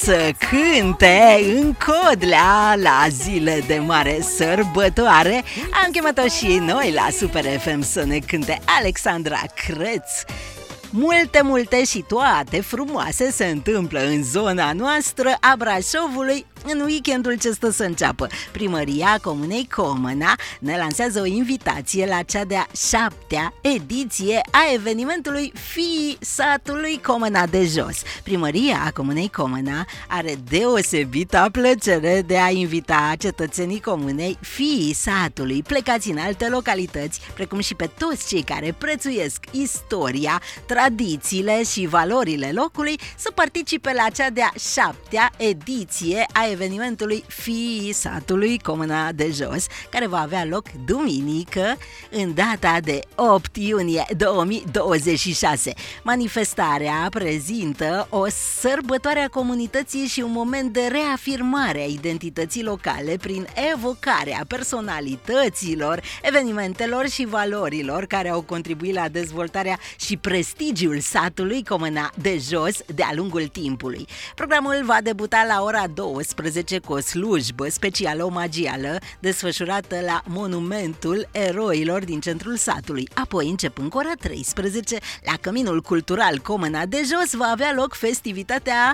să cânte în Codlea la zile de mare sărbătoare. Am chemat-o și noi la Super FM să ne cânte Alexandra Creț. Multe și toate frumoase se întâmplă în zona noastră a Brașovului în weekendul ce stă să înceapă. Primăria Comunei Comăna ne lansează o invitație la cea de-a 7-a ediție a evenimentului Fiii Satului Comăna de Jos. Primăria Comunei Comăna are deosebita plăcere de a invita cetățenii comunei, fiii satului, plecați în alte localități, precum și pe toți cei care prețuiesc istoria, tradițiile și valorile locului, să participe la cea de-a 7-a ediție a evenimentului Fiii Satului Comăna de Jos, care va avea loc duminică, în data de 8 iunie 2026. Manifestarea prezintă o sărbătoare a comunității și un moment de reafirmare a identității locale prin evocarea personalităților, evenimentelor și valorilor care au contribuit la dezvoltarea și prestigiul satului Comăna de Jos de-a lungul timpului. Programul va debuta la ora 12 cu o slujbă specială omagială desfășurată la Monumentul Eroilor din centrul satului. Apoi, începând cu ora 13, la Căminul Cultural Comăna de Jos va avea loc festivitatea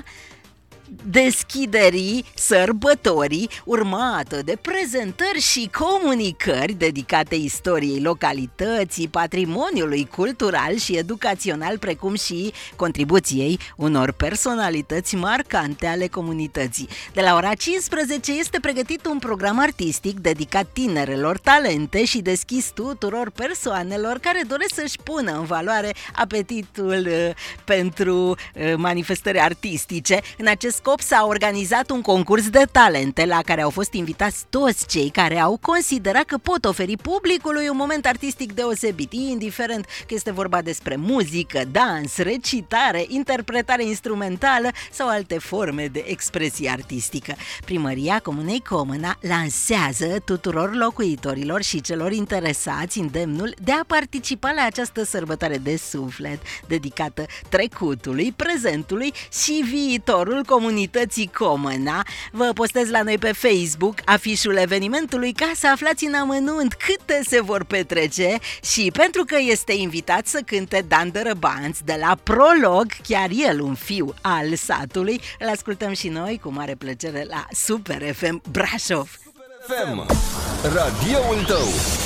deschiderii sărbătorii, urmată de prezentări și comunicări dedicate istoriei localității, patrimoniului cultural și educațional, precum și contribuției unor personalități marcante ale comunității. De la ora 15 este pregătit un program artistic dedicat tinerelor talente și deschis tuturor persoanelor care doresc să-și pună în valoare apetitul pentru manifestări artistice. În acest scop s-a organizat un concurs de talente la care au fost invitați toți cei care au considerat că pot oferi publicului un moment artistic deosebit, indiferent că este vorba despre muzică, dans, recitare, interpretare instrumentală sau alte forme de expresie artistică. Primăria Comunei Comăna lansează tuturor locuitorilor și celor interesați îndemnul de a participa la această sărbătoare de suflet, dedicată trecutului, prezentului și viitorul comunității Comăna. Vă postez la noi pe Facebook afișul evenimentului ca să aflați în amănunt câte se vor petrece și pentru că este invitat să cânte Dan Dărăbanț de la Prolog, chiar el un fiu al satului, îl ascultăm și noi cu mare plăcere la Super FM Brașov. Super FM, radioul tău.